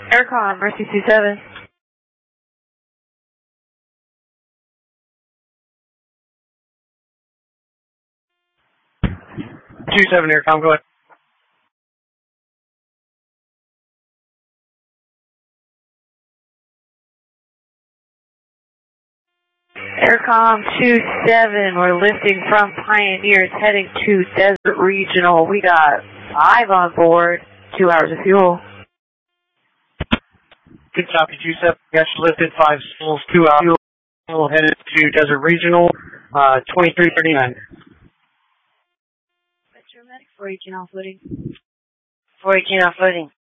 Aircom, Mercy 27. Aircom, go ahead. Aircom 27, we're lifting from Pioneers heading to Desert Regional. We got 5 on board, 2 hours of fuel. Good copy, 27. Got you lifted, 5 souls, 2 hours of fuel, headed to Desert Regional, 2339. Paramedic 418 offloading. 418 offloading.